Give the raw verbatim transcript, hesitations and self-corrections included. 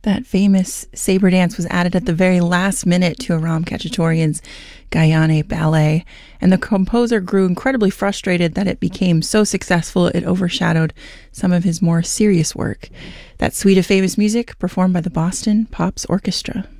That famous saber dance was added at the very last minute to Aram Khachaturian's Gayane ballet, and the composer grew incredibly frustrated that it became so successful it overshadowed some of his more serious work. That suite of famous music performed by the Boston Pops Orchestra.